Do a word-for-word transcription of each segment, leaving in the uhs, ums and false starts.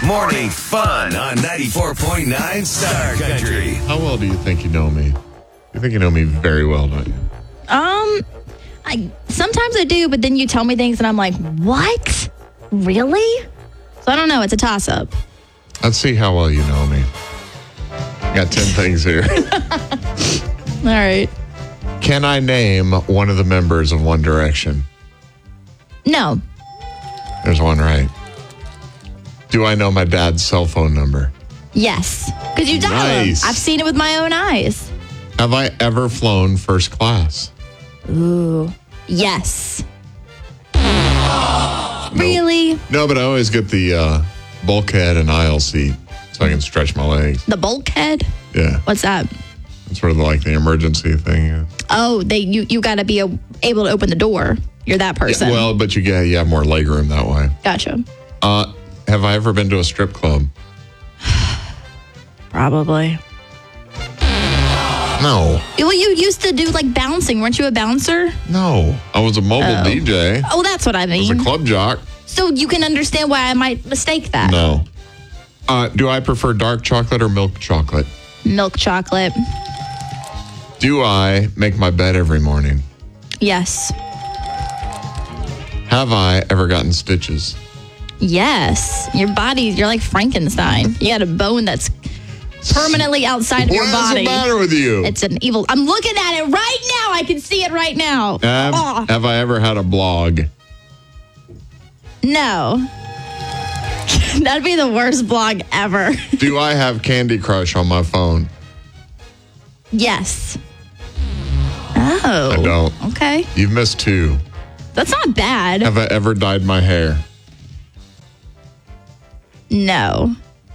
Morning fun on ninety-four point nine Star Country. How well do you think you know me? You think you know me very well, don't you? Um, I sometimes I do, but then you tell me things and I'm like, what? Really? So I don't know. It's a toss-up. Let's see how well you know me. Got ten things here. All right. Can I name one of the members of One Direction? No. There's one right. Do I know my dad's cell phone number? Yes. Because you dial Nice. them. I've seen it with my own eyes. Have I ever flown first class? Ooh. Yes. Really? No, but I always get the uh, bulkhead and aisle seat so I can stretch my legs. The bulkhead? Yeah. What's that? It's sort of like the emergency thing. Oh, they you, you got to be a, able to open the door. You're that person. Yeah, well, but you get you have more leg room that way. Gotcha. Uh, have I ever been to a strip club? Probably. No. Well, you used to do like bouncing. Weren't you a bouncer? No. I was a mobile Oh. D J. Oh, that's what I I was mean. a club jock. So you can understand why I might mistake that. No. Uh, do I prefer dark chocolate or milk chocolate? Milk chocolate. Do I make my bed every morning? Yes. Have I ever gotten stitches? Yes. Your body, you're like Frankenstein. You got a bone that's permanently outside of your What's body. the matter with you? It's an evil. I'm looking at it right now. I can see it right now. Have, Oh, have I ever had a blog? no. That'd be the worst blog ever. Do I have Candy Crush on my phone? Yes. Oh. I don't. Okay. You've missed two. That's not bad. Have I ever dyed my hair? No.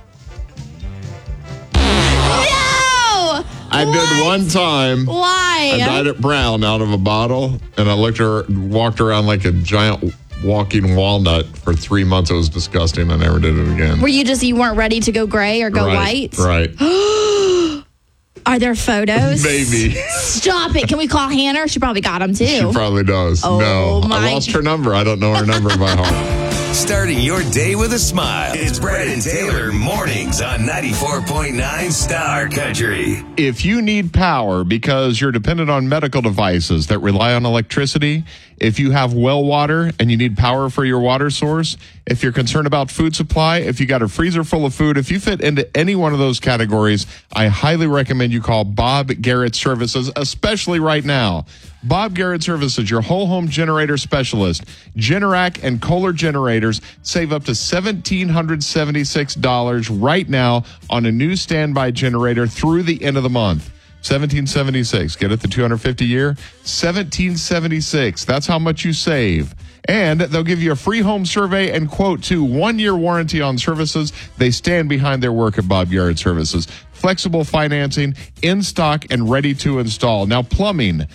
No! I did one time. Why? I dyed it brown out of a bottle, and I looked her, walked around like a giant walking walnut for three months. It was disgusting. I never did it again. Were you just, you weren't ready to go gray or go right, white? Right. Are there photos? Maybe. Stop it. Can we call Hannah? She probably got them too. She probably does. Oh, no. my- I lost her number. I don't know her number by heart. Starting your day with a smile. It's Brett and Taylor mornings on ninety-four point nine Star Country. If you need power because you're dependent on medical devices that rely on electricity, if you have well water and you need power for your water source, if you're concerned about food supply, if you got a freezer full of food, if you fit into any one of those categories, I highly recommend you call Bob Garrett Services, especially right now. Bob Garrett Services, your whole home generator specialist. Generac and Kohler generators save up to one thousand seven hundred seventy-six dollars right now on a new standby generator through the end of the month. seventeen seventy-six. Get it the two hundred fifty year? seventeen seventy-six. That's how much you save. And they'll give you a free home survey and quote to one-year warranty on services. They stand behind their work at Bob Garrett Services. Flexible financing, in stock, and ready to install. Now, plumbing.